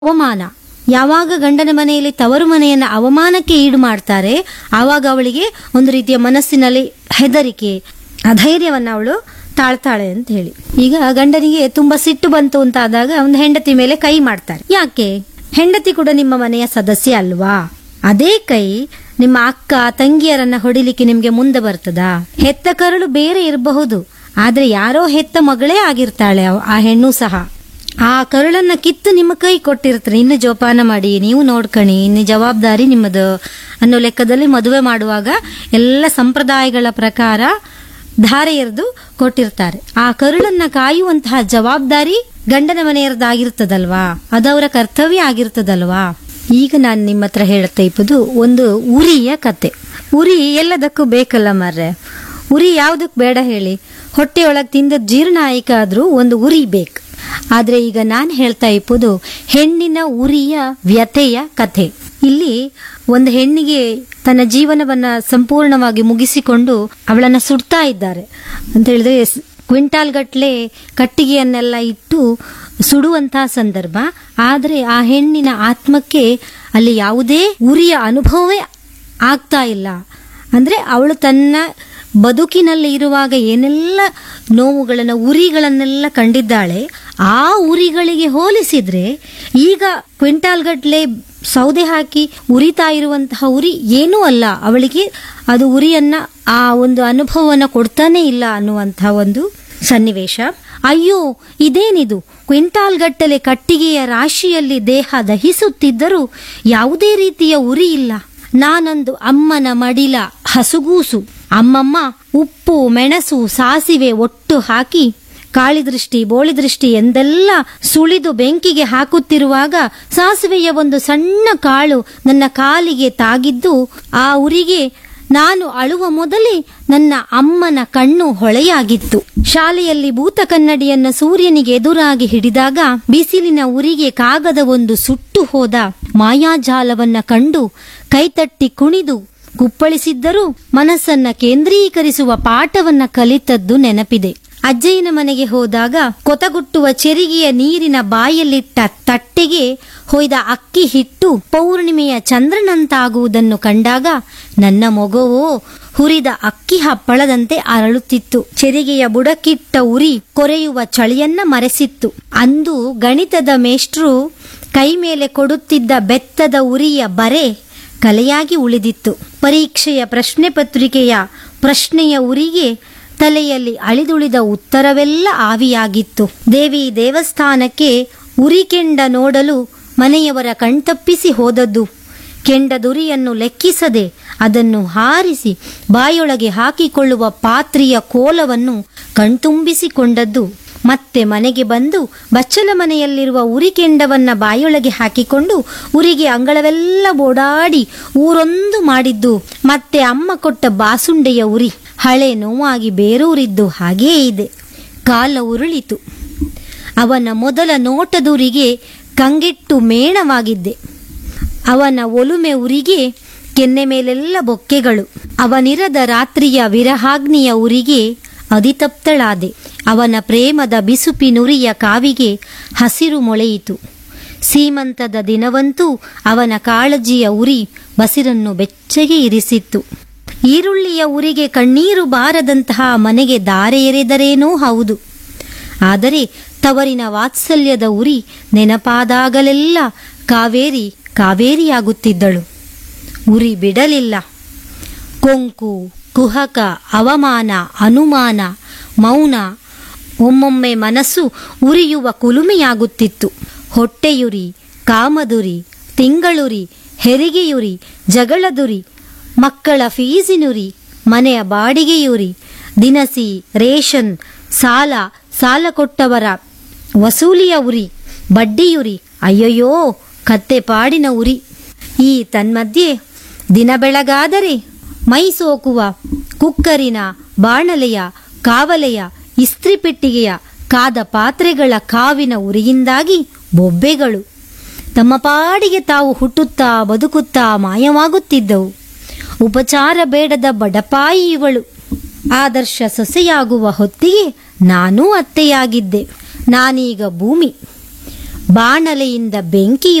ಅವಮಾನ. ಯಾವಾಗ ಗಂಡನ ಮನೆಯಲ್ಲಿ ತವರು ಮನೆಯನ್ನ ಅವಮಾನಕ್ಕೆ ಈಡು ಮಾಡ್ತಾರೆ, ಆವಾಗ ಅವಳಿಗೆ ಒಂದು ರೀತಿಯ ಮನಸ್ಸಿನಲ್ಲಿ ಹೆದರಿಕೆ, ಅಧೈರ್ಯವನ್ನ ಅವಳು ತಾಳ್ತಾಳೆ ಅಂತ ಹೇಳಿ. ಈಗ ಗಂಡನಿಗೆ ತುಂಬಾ ಸಿಟ್ಟು ಬಂತು ಅಂತ ಆದಾಗ ಒಂದು ಹೆಂಡತಿ ಮೇಲೆ ಕೈ ಮಾಡ್ತಾರೆ. ಯಾಕೆ? ಹೆಂಡತಿ ಕೂಡ ನಿಮ್ಮ ಮನೆಯ ಸದಸ್ಯ ಅಲ್ವಾ? ಅದೇ ಕೈ ನಿಮ್ಮ ಅಕ್ಕ ತಂಗಿಯರನ್ನ ಹೊಡಿಲಿಕ್ಕೆ ನಿಮ್ಗೆ ಮುಂದೆ ಬರ್ತದಾ? ಹೆತ್ತ ಕರಳು ಬೇರೆ ಇರಬಹುದು, ಆದ್ರೆ ಯಾರೋ ಹೆತ್ತ ಮಗಳೇ ಆಗಿರ್ತಾಳೆ ಆ ಹೆಣ್ಣು ಸಹ. ಆ ಕರುಳನ್ನ ಕಿತ್ತು ನಿಮ್ಮ ಕೈ ಕೊಟ್ಟಿರ್ತಾರೆ, ಇನ್ನು ಜೋಪಾನ ಮಾಡಿ, ನೀವು ನೋಡ್ಕಣಿ, ಇನ್ನು ಜವಾಬ್ದಾರಿ ನಿಮ್ಮದು ಅನ್ನೋ ಲೆಕ್ಕದಲ್ಲಿ ಮದುವೆ ಮಾಡುವಾಗ ಎಲ್ಲ ಸಂಪ್ರದಾಯಗಳ ಪ್ರಕಾರ ಧಾರೆ ಎರೆದು ಕೊಟ್ಟಿರ್ತಾರೆ. ಆ ಕರುಳನ್ನ ಕಾಯುವಂತಹ ಜವಾಬ್ದಾರಿ ಗಂಡನ ಮನೆಯರದಾಗಿರ್ತದಲ್ವಾ, ಅದವರ ಕರ್ತವ್ಯ ಆಗಿರ್ತದಲ್ವಾ. ಈಗ ನಾನು ನಿಮ್ಮ ಹತ್ರ ಹೇಳ್ತಾ ಇಪ್ಪದು ಒಂದು ಉರಿಯ ಕತೆ. ಉರಿ ಎಲ್ಲದಕ್ಕೂ ಬೇಕಲ್ಲ ಮರ್ರೆ. ಉರಿ ಯಾವುದಕ್ಕೆ ಬೇಡ ಹೇಳಿ? ಹೊಟ್ಟೆಯೊಳಗೆ ತಿಂದ ಜೀರ್ಣ ಆಯ್ಕಾದ್ರೂ ಒಂದು ಉರಿ ಬೇಕು. ಆದ್ರೆ ಈಗ ನಾನು ಹೇಳ್ತಾ ಇಪ್ಪದು ಹೆಣ್ಣಿನ ಉರಿಯ ವ್ಯಥೆಯ ಕಥೆ. ಇಲ್ಲಿ ಒಂದು ಹೆಣ್ಣಿಗೆ ತನ್ನ ಜೀವನವನ್ನ ಸಂಪೂರ್ಣವಾಗಿ ಮುಗಿಸಿಕೊಂಡು ಅವಳನ್ನ ಸುಡ್ತಾ ಇದ್ದಾರೆ ಅಂತ ಹೇಳಿದ್ರೆ, ಕ್ವಿಂಟಾಲ್ ಗಟ್ಲೆ ಕಟ್ಟಿಗೆಯನ್ನೆಲ್ಲ ಇಟ್ಟು ಸುಡುವಂತಹ ಸಂದರ್ಭ. ಆದರೆ ಆ ಹೆಣ್ಣಿನ ಆತ್ಮಕ್ಕೆ ಅಲ್ಲಿ ಯಾವುದೇ ಉರಿಯ ಅನುಭವವೇ ಆಗ್ತಾ ಇಲ್ಲ. ಅಂದ್ರೆ ಅವಳು ತನ್ನ ಬದುಕಿನಲ್ಲಿ ಇರುವಾಗ ಏನೆಲ್ಲ ನೋವುಗಳನ್ನ, ಉರಿಗಳನ್ನೆಲ್ಲ ಕಂಡಿದ್ದಾಳೆ, ಆ ಉರಿಗಳಿಗೆ ಹೋಲಿಸಿದ್ರೆ ಈಗ ಕ್ವಿಂಟಾಲ್ ಗಟ್ಲೆ ಸೌದೆ ಹಾಕಿ ಉರಿತಾ ಇರುವಂತಹ ಉರಿ ಏನೂ ಅಲ್ಲ ಅವಳಿಗೆ. ಅದು ಉರಿಯನ್ನ, ಆ ಒಂದು ಅನುಭವವನ್ನ ಕೊಡ್ತಾನೆ ಇಲ್ಲ ಅನ್ನುವಂತಹ ಒಂದು ಸನ್ನಿವೇಶ. ಅಯ್ಯೋ ಇದೇನಿದು, ಕ್ವಿಂಟಾಲ್ ಗಟ್ಟಲೆ ಕಟ್ಟಿಗೆಯ ರಾಶಿಯಲ್ಲಿ ದೇಹ ದಹಿಸುತ್ತಿದ್ದರೂ ಯಾವುದೇ ರೀತಿಯ ಉರಿ ಇಲ್ಲ. ನಾನೊಂದು ಅಮ್ಮನ ಮಡಿಲ ಹಸುಗೂಸು. ಅಮ್ಮಮ್ಮ ಉಪ್ಪು, ಮೆಣಸು, ಸಾಸಿವೆ ಒಟ್ಟು ಹಾಕಿ ಕಾಳಿದೃಷ್ಟಿ, ಬೋಳಿದೃಷ್ಟಿ ಎಂದೆಲ್ಲ ಸುಳಿದು ಬೆಂಕಿಗೆ ಹಾಕುತ್ತಿರುವಾಗ ಸಾಸಿವೆಯ ಒಂದು ಸಣ್ಣ ಕಾಳು ನನ್ನ ಕಾಲಿಗೆ ತಾಗಿದ್ದು, ಆ ಉರಿಗೆ ನಾನು ಅಳುವ ಮೊದಲೇ ನನ್ನ ಅಮ್ಮನ ಕಣ್ಣು ಹೊಳೆಯಾಗಿತ್ತು. ಶಾಲೆಯಲ್ಲಿ ಭೂತ ಕನ್ನಡಿಯನ್ನ ಸೂರ್ಯನಿಗೆ ಎದುರಾಗಿ ಹಿಡಿದಾಗ ಬಿಸಿಲಿನ ಉರಿಗೆ ಕಾಗದ ಒಂದು ಸುಟ್ಟು ಹೋದ ಮಾಯಾಜಾಲವನ್ನ ಕಂಡು ಕೈತಟ್ಟಿ ಕುಣಿದು ಕುಪ್ಪಳಿಸಿದ್ದರೂ ಮನಸ್ಸನ್ನ ಕೇಂದ್ರೀಕರಿಸುವ ಪಾಠವನ್ನ ಕಲಿತದ್ದು ನೆನಪಿದೆ. ಅಜ್ಜಯ್ಯನ ಮನೆಗೆ ಹೋದಾಗ ಕೊತಗುಟ್ಟುವ ಚೆರಿಗೆಯ ನೀರಿನ ಬಾಯಲ್ಲಿಟ್ಟ ತಟ್ಟೆಗೆ ಹೊಯ್ದ ಅಕ್ಕಿ ಹಿಟ್ಟು ಪೌರ್ಣಿಮೆಯ ಚಂದ್ರನಂತಾಗುವುದನ್ನು ಕಂಡಾಗ ನನ್ನ ಮೊಗವೋ ಹುರಿದ ಅಕ್ಕಿ ಹಪ್ಪಳದಂತೆ ಅರಳುತ್ತಿತ್ತು. ಚೆರಿಗೆಯ ಬುಡಕ್ಕಿಟ್ಟ ಉರಿ ಕೊರೆಯುವ ಚಳಿಯನ್ನ ಮರೆಸಿತ್ತು. ಅಂದು ಗಣಿತದ ಮೇಷ್ಟ್ರು ಕೈ ಮೇಲೆ ಕೊಡುತ್ತಿದ್ದ ಬೆತ್ತದ ಉರಿಯ ಬರೆ ಕಲೆಯಾಗಿ ಉಳಿದಿತ್ತು. ಪರೀಕ್ಷೆಯ ಪ್ರಶ್ನೆ ಪತ್ರಿಕೆಯ ಪ್ರಶ್ನೆಯ ಉರಿಗೆ ತಲೆಯಲ್ಲಿ ಅಳಿದುಳಿದ ಉತ್ತರವೆಲ್ಲ ಆವಿಯಾಗಿತ್ತು. ದೇವಿ ದೇವಸ್ಥಾನಕ್ಕೆ ಉರಿ ಕೆಂಡ ನೋಡಲು ಮನೆಯವರ ಕಣ್ತಪ್ಪಿಸಿ ಹೋದದ್ದು. ಕೆಂಡದುರಿಯನ್ನು ಲೆಕ್ಕಿಸದೆ ಅದನ್ನು ಹಾರಿಸಿ ಬಾಯೊಳಗೆ ಹಾಕಿಕೊಳ್ಳುವ ಪಾತ್ರೆಯ ಕೋಲವನ್ನು ಕಣ್ತುಂಬಿಸಿಕೊಂಡದ್ದು. ಮತ್ತೆ ಮನೆಗೆ ಬಂದು ಬಚ್ಚಲ ಮನೆಯಲ್ಲಿರುವ ಉರಿ ಕೆಂಡವನ್ನ ಬಾಯೊಳಗೆ ಹಾಕಿಕೊಂಡು ಉರಿಗೆ ಅಂಗಳವೆಲ್ಲ ಓಡಾಡಿ ಊರೊಂದು ಮಾಡಿದ್ದು. ಮತ್ತೆ ಅಮ್ಮ ಕೊಟ್ಟ ಬಾಸುಂಡೆಯ ಉರಿ ಹಳೆ ನೋವಾಗಿ ಬೇರೂರಿದ್ದು ಹಾಗೇ ಇದೆ. ಕಾಲ ಉರುಳಿತು. ಅವನ ಮೊದಲ ನೋಟದುರಿಗೆ ಕಂಗೆಟ್ಟು ಮೇಣವಾಗಿದ್ದೆ. ಅವನ ಒಲುಮೆ ಉರಿಗೆ ಕೆನ್ನೆ ಮೇಲೆಲ್ಲ ಬೊಕ್ಕೆಗಳು. ಅವನಿರದ ರಾತ್ರಿಯ ವಿರಹಾಗ್ನಿಯ ಉರಿಗೆ ಅದಿತಪ್ತಳಾದೆ. ಅವನ ಪ್ರೇಮದ ಬಿಸುಪಿನುರಿಯ ಕಾವಿಗೆ ಹಸಿರು ಮೊಳೆಯಿತು. ಸೀಮಂತದ ದಿನವಂತೂ ಅವನ ಕಾಳಜಿಯ ಉರಿ ಬಸಿರನ್ನು ಬೆಚ್ಚಗೆ ಇರಿಸಿತ್ತು. ಈರುಳ್ಳಿಯ ಉರಿಗೆ ಕಣ್ಣೀರು ಬಾರದಂತಹ ಮನೆಗೆ ದಾರೆ ಎರೆದರೇನೋ ಹೌದು, ಆದರೆ ತವರಿನ ವಾತ್ಸಲ್ಯದ ಉರಿ ನೆನಪಾದಾಗಲೆಲ್ಲ ಕಾವೇರಿ ಕಾವೇರಿಯಾಗುತ್ತಿದ್ದಳು. ಉರಿ ಬಿಡಲಿಲ್ಲ. ಕೊಂಕು, ಕುಹಕ, ಅವಮಾನ, ಅನುಮಾನ, ಮೌನ, ಒಮ್ಮೊಮ್ಮೆ ಮನಸ್ಸು ಉರಿಯುವ ಕುಲುಮೆಯಾಗುತ್ತಿತ್ತು. ಹೊಟ್ಟೆಯುರಿ, ಕಾಮದುರಿ, ತಿಂಗಳುರಿ, ಹೆರಿಗೆಯುರಿ, ಜಗಳದುರಿ, ಮಕ್ಕಳ ಫೀಸಿನುರಿ, ಮನೆಯ ಬಾಡಿಗೆಯುರಿ, ದಿನಸಿ, ರೇಷನ್, ಸಾಲ ಕೊಟ್ಟವರ ವಸೂಲಿಯ ಉರಿ, ಬಡ್ಡಿಯುರಿ, ಅಯ್ಯಯ್ಯೋ ಕತ್ತೆ ಪಾಡಿನ ಉರಿ. ಈ ತನ್ಮಧ್ಯೆ ದಿನ ಬೆಳಗಾದರೆ ಮೈ ಸೋಕುವ ಕುಕ್ಕರಿನ, ಬಾಣಲೆಯ, ಕಾವಲೆಯ, ಇಸ್ತ್ರಿ ಪೆಟ್ಟಿಗೆಯ, ಕಾದ ಪಾತ್ರೆಗಳ ಕಾವಿನ ಉರಿಯಿಂದಾಗಿ ಬೊಬ್ಬೆಗಳು ತಮ್ಮ ಪಾಡಿಗೆ ತಾವು ಹುಟ್ಟುತ್ತಾ ಬದುಕುತ್ತಾ ಮಾಯವಾಗುತ್ತಿದ್ದವು. ಉಪಚಾರ ಬೇಡದ ಬಡಪಾಯಿ ಇವಳು. ಆದರ್ಶ ಸೊಸೆಯಾಗುವ ಹೊತ್ತಿಗೆ ನಾನೂ ಅತ್ತೆಯಾಗಿದ್ದೆ. ನಾನೀಗ ಭೂಮಿ. ಬಾಣಲೆಯಿಂದ ಬೆಂಕಿ